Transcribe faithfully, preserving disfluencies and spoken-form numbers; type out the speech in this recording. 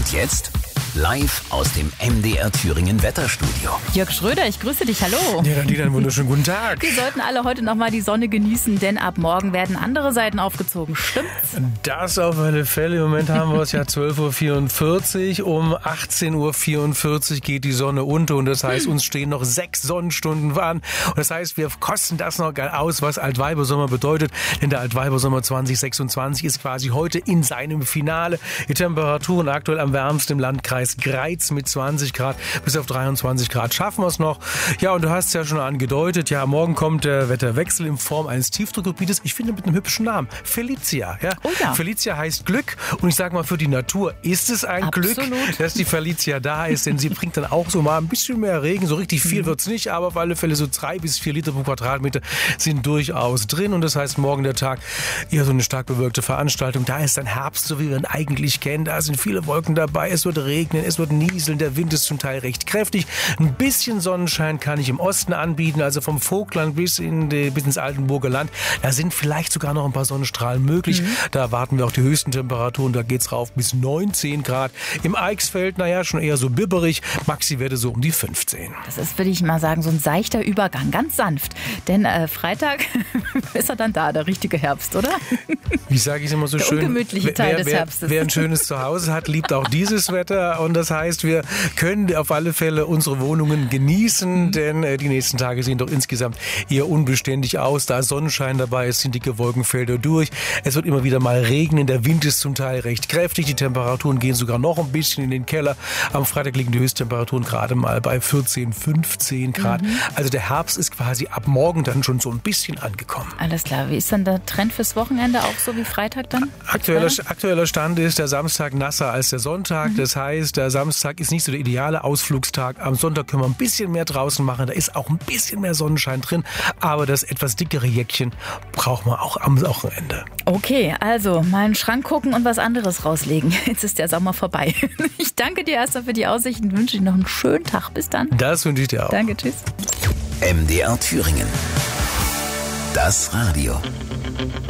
Und jetzt live aus dem M D R Thüringen Wetterstudio. Jörg Schröder, ich grüße dich, hallo. Ja, dann einen wunderschönen guten Tag. Wir sollten alle heute noch mal die Sonne genießen, denn ab morgen werden andere Seiten aufgezogen, stimmt's? Das auf alle Fälle. Im Moment haben wir es ja zwölf Uhr vierundvierzig. Um achtzehn Uhr vierundvierzig geht die Sonne unter und das heißt, uns stehen noch sechs Sonnenstunden an. Und das heißt, wir kosten das noch aus, was Altweibersommer bedeutet. Denn der Altweibersommer zwanzig sechsundzwanzig ist quasi heute in seinem Finale. Die Temperaturen aktuell am wärmsten im Landkreis Greiz mit zwanzig Grad bis auf dreiundzwanzig Grad schaffen wir es noch. Ja, und du hast es ja schon angedeutet, ja, morgen kommt der Wetterwechsel in Form eines Tiefdruckgebietes. Ich finde mit einem hübschen Namen. Felicia. Ja? Oh ja. Felicia heißt Glück und ich sage mal, für die Natur ist es ein Absolut. Glück, dass die Felicia da ist, denn sie bringt dann auch so mal ein bisschen mehr Regen. So richtig viel mhm. wird es nicht, aber auf alle Fälle so drei bis vier Liter pro Quadratmeter sind durchaus drin und das heißt, morgen der Tag eher so eine stark bewölkte Veranstaltung. Da ist dann Herbst, so wie wir ihn eigentlich kennen. Da sind viele Wolken dabei, es wird regnen, es wird nieseln, der Wind ist zum Teil recht kräftig. Ein bisschen Sonnenschein kann ich im Osten anbieten, also vom Vogtland bis, in die, bis ins Altenburger Land. Da sind vielleicht sogar noch ein paar Sonnenstrahlen möglich. Mhm. Da erwarten wir auch die höchsten Temperaturen, da geht's rauf bis neunzehn Grad. Im Eichsfeld, naja, schon eher so bibberig, Maxi-Werte so um die fünfzehn. Das ist, würde ich mal sagen, so ein seichter Übergang, ganz sanft. Denn äh, Freitag ist er dann da, der richtige Herbst, oder? Wie sage ich immer so der schön? Ungemütliche Teil wer, des wer, Herbstes. Wer ein schönes Zuhause hat, liebt auch dieses Wetter und das heißt, wir können auf alle Fälle unsere Wohnungen genießen, denn äh, die nächsten Tage sehen doch insgesamt eher unbeständig aus. Da Sonnenschein dabei ist, sind dicke Wolkenfelder durch. Es wird immer wieder mal regnen, der Wind ist zum Teil recht kräftig, die Temperaturen gehen sogar noch ein bisschen in den Keller. Am Freitag liegen die Höchsttemperaturen gerade mal bei vierzehn, fünfzehn Grad. Mhm. Also der Herbst ist quasi ab morgen dann schon so ein bisschen angekommen. Alles klar, wie ist dann der Trend fürs Wochenende auch so wie Freitag dann? Aktueller, aktueller Stand ist der Samstag nasser als der Sonntag. Mhm. Das heißt, der Samstag ist nicht so der ideale Ausflugstag. Am Sonntag können wir ein bisschen mehr draußen machen. Da ist auch ein bisschen mehr Sonnenschein drin. Aber das etwas dickere Jäckchen brauchen wir auch am Wochenende. Okay, also mal in den Schrank gucken und was anderes rauslegen. Jetzt ist der Sommer vorbei. Ich danke dir erstmal für die Aussicht und wünsche dir noch einen schönen Tag. Bis dann. Das wünsche ich dir auch. Danke, tschüss. M D R Thüringen. Das Radio.